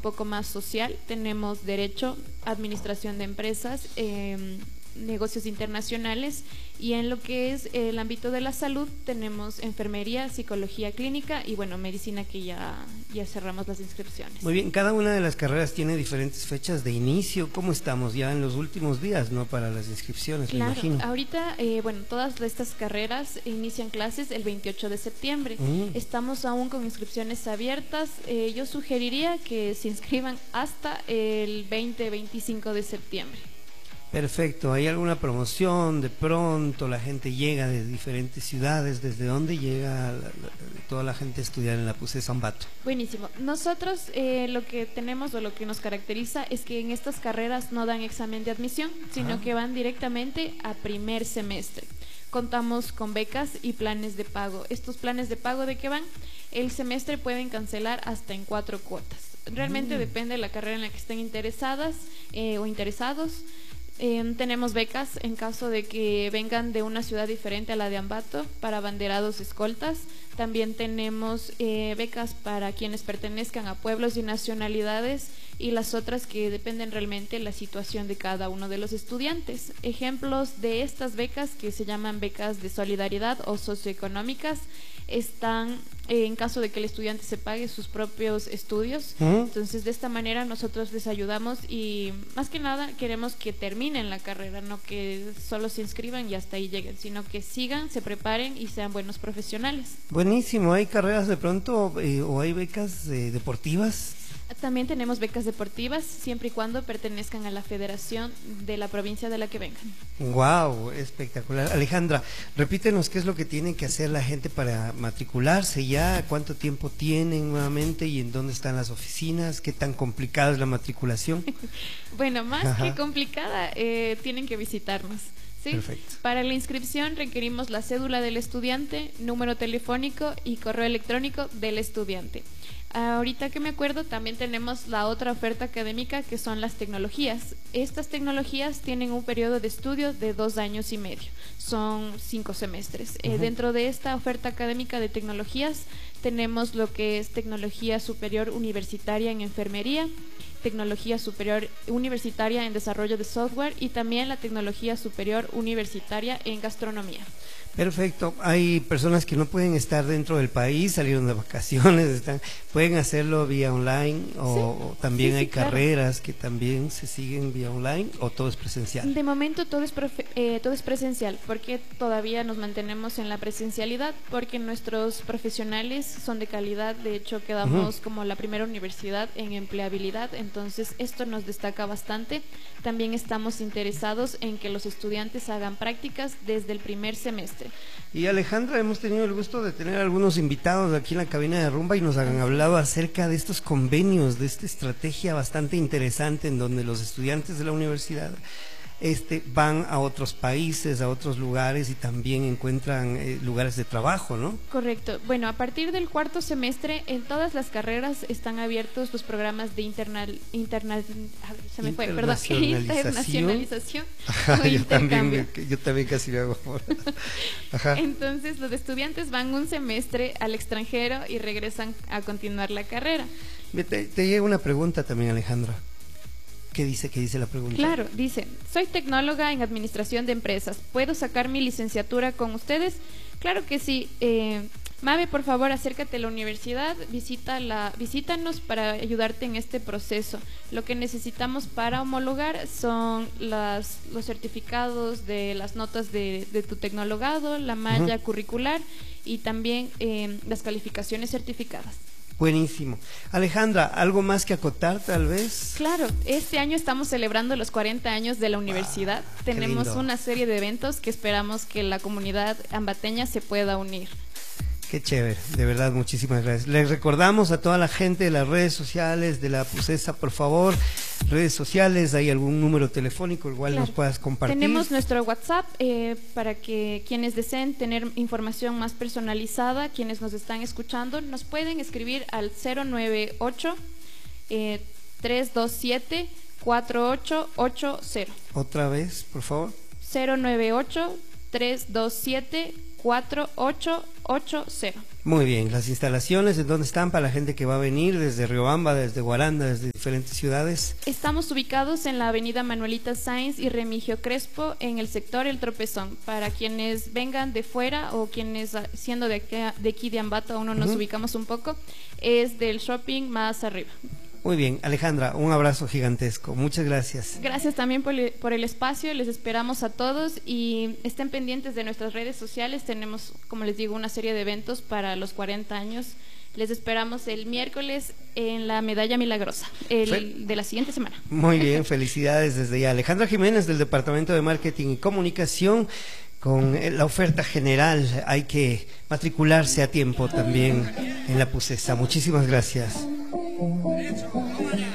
poco más social, tenemos Derecho, Administración de Empresas, negocios internacionales, y en lo que es el ámbito de la salud tenemos enfermería, psicología clínica y bueno, medicina, que ya cerramos las inscripciones. Muy bien, cada una de las carreras tiene diferentes fechas de inicio. ¿Cómo estamos ya en los últimos días, no, para las inscripciones? Claro, me imagino. ahorita, bueno, todas estas carreras inician clases el 28 de septiembre. Estamos aún con inscripciones abiertas. Yo sugeriría que se inscriban hasta el 20-25 de septiembre. Perfecto. ¿Hay alguna promoción? De pronto la gente llega de diferentes ciudades. ¿Desde dónde llega toda la gente a estudiar en la PUCESA Ambato? Buenísimo. Nosotros lo que tenemos o lo que nos caracteriza es que en estas carreras no dan examen de admisión, sino que van directamente a primer semestre. Contamos con becas y planes de pago. Estos planes de pago, ¿de qué van? El semestre pueden cancelar hasta en 4 cuotas. Realmente depende de la carrera en la que estén interesadas o interesados. Tenemos becas en caso de que vengan de una ciudad diferente a la de Ambato para abanderados escoltas. También tenemos becas para quienes pertenezcan a pueblos y nacionalidades, y las otras que dependen realmente de la situación de cada uno de los estudiantes. Ejemplos de estas becas, que se llaman becas de solidaridad o socioeconómicas, están en caso de que el estudiante se pague sus propios estudios. Entonces, de esta manera nosotros les ayudamos, y más que nada queremos que terminen la carrera, no que solo se inscriban y hasta ahí lleguen, sino que sigan, se preparen y sean buenos profesionales. Buenísimo. ¿Hay carreras de pronto o hay becas deportivas? También tenemos becas deportivas, siempre y cuando pertenezcan a la federación de la provincia de la que vengan. ¡Wow! Espectacular. Alejandra, repítenos qué es lo que tiene que hacer la gente para matricularse ya, cuánto tiempo tienen nuevamente y en dónde están las oficinas, qué tan complicada es la matriculación. Bueno, más que complicada, tienen que visitarnos. ¿Sí? Perfecto. Para la inscripción requerimos la cédula del estudiante, número telefónico y correo electrónico del estudiante. Ahorita que me acuerdo, también tenemos la otra oferta académica, que son las tecnologías. Estas tecnologías tienen un periodo de estudio de 2 años y medio, son 5 semestres. Dentro de esta oferta académica de tecnologías tenemos lo que es tecnología superior universitaria en enfermería, tecnología superior universitaria en desarrollo de software y también la tecnología superior universitaria en gastronomía. Perfecto. Hay personas que no pueden estar dentro del país, salieron de vacaciones, pueden hacerlo vía online, o también hay carreras que también se siguen vía online, o todo es presencial. De momento todo es presencial, porque todavía nos mantenemos en la presencialidad, porque nuestros profesionales son de calidad. De hecho, quedamos como la primera universidad en empleabilidad, entonces esto nos destaca bastante. También estamos interesados en que los estudiantes hagan prácticas desde el primer semestre. Y Alejandra, hemos tenido el gusto de tener algunos invitados aquí en la cabina de Rumba y nos han hablado acerca de estos convenios, de esta estrategia bastante interesante en donde los estudiantes de la universidad van a otros países, a otros lugares, y también encuentran lugares de trabajo, ¿no? Correcto. Bueno, a partir del 4º semestre, en todas las carreras están abiertos los programas de internacionalización o intercambio. Yo también casi me hago por... Entonces, los estudiantes van un semestre al extranjero y regresan a continuar la carrera. Te llega una pregunta también, Alejandra. ¿Qué dice la pregunta? Claro, dice: soy tecnóloga en administración de empresas, ¿puedo sacar mi licenciatura con ustedes? Claro que sí. Mabe, por favor, acércate a la universidad, visítanos para ayudarte en este proceso. Lo que necesitamos para homologar son los certificados de las notas de tu tecnologado, la malla curricular y también las calificaciones certificadas. Buenísimo. Alejandra, ¿algo más que acotar tal vez? Claro, este año estamos celebrando los 40 años de la universidad. Tenemos una serie de eventos que esperamos que la comunidad ambateña se pueda unir. Qué chévere, de verdad, muchísimas gracias. Les recordamos a toda la gente de las redes sociales de la PUCESA, por favor, redes sociales, ¿hay algún número telefónico igual nos puedas compartir? Tenemos nuestro WhatsApp para que quienes deseen tener información más personalizada, quienes nos están escuchando, nos pueden escribir al 098 327 4880. Otra vez, por favor. 098 327 4880. Muy bien, las instalaciones, ¿en dónde están para la gente que va a venir desde Riobamba, desde Guaranda, desde diferentes ciudades? Estamos ubicados en la avenida Manuelita Sáenz y Remigio Crespo, en el sector El Tropezón. Para quienes vengan de fuera o quienes, siendo de aquí de Ambato, aún no nos ubicamos un poco, es del shopping más arriba. Muy bien, Alejandra, un abrazo gigantesco. Muchas gracias. Gracias también por el espacio, les esperamos a todos y estén pendientes de nuestras redes sociales. Tenemos, como les digo, una serie de eventos para los 40 años. Les esperamos el miércoles en la Medalla Milagrosa, de la siguiente semana. Muy bien, felicidades desde ya. Alejandra Jiménez, del Departamento de Marketing y Comunicación, con la oferta general. Hay que matricularse a tiempo también en la PUCESA. Muchísimas gracias.